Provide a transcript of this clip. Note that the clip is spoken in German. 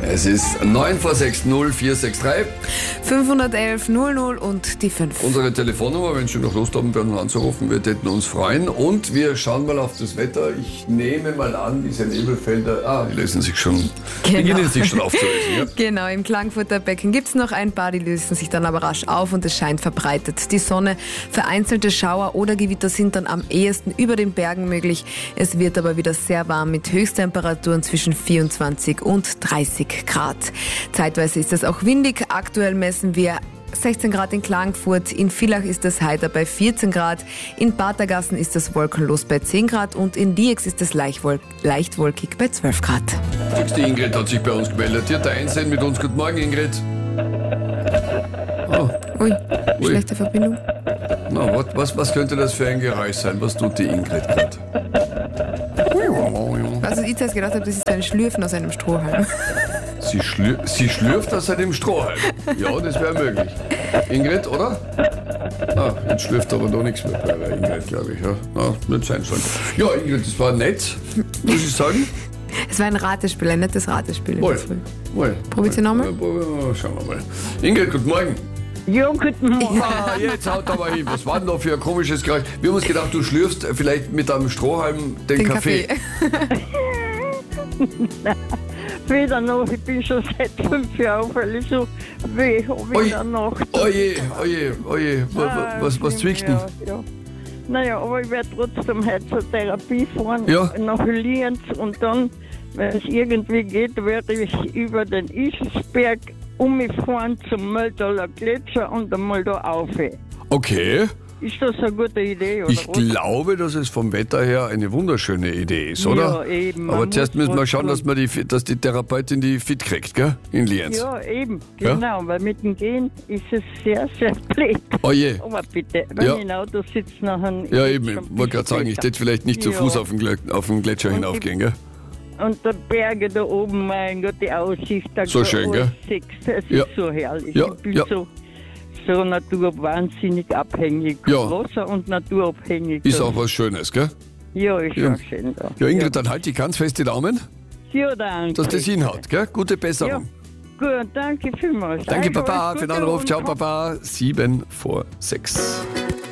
Es ist 9 vor 6, 0463. 511 00 und die 5. Unsere Telefonnummer, wenn Sie noch Lust haben, bei uns anzurufen, wir täten uns freuen. Und wir schauen mal auf das Wetter. Ich nehme mal an, diese Nebelfelder, die lösen sich schon, beginnen sich schon aufzulösen. Ja? Genau, im Klagenfurter Becken gibt es noch ein paar, die lösen sich dann aber rasch auf und es scheint verbreitet. Die Sonne, vereinzelte Schauer oder Gewitter sind dann am ehesten über den Bergen möglich. Es wird aber wieder sehr warm mit Höchsttemperaturen zwischen 24 und 30 Grad. Zeitweise ist es auch windig. Aktuell messen wir 16 Grad in Klagenfurt, in Villach ist es heiter bei 14 Grad, in Patergassen ist es wolkenlos bei 10 Grad und in Liex ist es leicht wolkig bei 12 Grad. Die Ingrid hat sich bei uns gemeldet. Die hat da einsehen mit uns. Guten Morgen, Ingrid. Oh. Ui, schlechte Verbindung. Na, was könnte das für ein Geräusch sein? Was tut die Ingrid gerade? Also ich zuerst gedacht habe, das ist ein Schlürfen aus einem Strohhalm. Sie schlürft aus einem Strohhalm. Ja, das wäre möglich. Ingrid, oder? Jetzt schlürft aber noch nichts mehr bei der Ingrid, glaube ich. Ja, nicht sein sollen. Ja, Ingrid, das war nett, muss ich sagen. Es war ein Ratespiel, ein nettes Ratespiel. Wohl. Probiert sie nochmal? Schauen wir mal. Ingrid, guten Morgen. Ja, guten Morgen. Jetzt haut aber hin. Was war denn da für ein komisches Geräusch? Wir haben uns gedacht, du schlürfst vielleicht mit einem Strohhalm den Kaffee. Weder noch, ich bin schon seit 5 Jahren völlig so weh in der Nacht. Oje. Was zwickt denn? Ja. Naja, aber ich werde trotzdem heute zur Therapie fahren, nach Lienz und dann, wenn es irgendwie geht, werde ich über den Ischsberg umfahren zum Möldaler Gletscher und einmal da rauf. Okay. Ist das eine gute Idee, oder? Ich glaube, dass es vom Wetter her eine wunderschöne Idee ist, oder? Ja, eben. Aber zuerst müssen wir schauen, dass die Therapeutin die fit kriegt, gell? In Lienz. Ja, eben. Genau, weil mit dem Gehen ist es sehr, sehr blöd. Oje. Aber bitte, wenn ich im Auto sitze, nachher... Ja, eben. Ich wollte gerade sagen, ich hätte vielleicht nicht zu Fuß auf den Gletscher hinaufgehen, gell? Und die Berge da oben, mein Gott, die Aussicht. Da so schön, gell? Es ist so herrlich. Ich bin so naturwahnsinnig abhängig. Wasser- und naturabhängig. Ist auch was Schönes, gell? Ja, ist schon schön da. Ja, Ingrid, dann halt die ganz fest die Daumen. Ja, danke. Dass das hinhaut, gell? Gute Besserung. Ja. Gut, danke vielmals. Danke, Papa, für den Anruf. Ciao, Papa. 7 vor 6.